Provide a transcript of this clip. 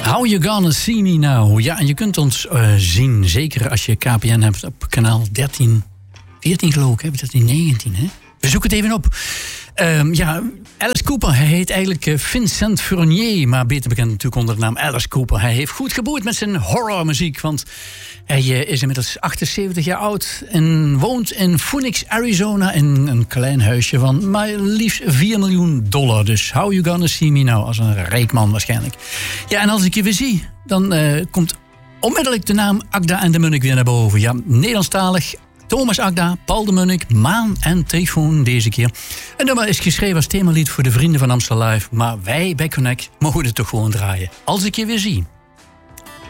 How You Gonna See Me Now. Ja, en je kunt ons zien, zeker als je KPN hebt op kanaal 13, 14 geloof ik, hè? 13, 19, hè? We zoeken het even op. Alice Cooper, hij heet eigenlijk Vincent Furnier, maar beter bekend natuurlijk onder de naam Alice Cooper. Hij heeft goed geboerd met zijn horrormuziek, want hij is inmiddels 78 jaar oud en woont in Phoenix, Arizona, in een klein huisje van maar liefst $4 miljoen. Dus How You Gonna See Me Now, als een rijk man waarschijnlijk. Ja, en als ik je weer zie, dan komt onmiddellijk de naam Agda en de Munnik weer naar boven. Ja, Nederlandstalig. Thomas Agda, Paul de Munnik, Maan en Typhoon deze keer. En nummer is geschreven als themalied voor de vrienden van Amstel Live. Maar wij bij Connect mogen het toch gewoon draaien. Als ik je weer zie.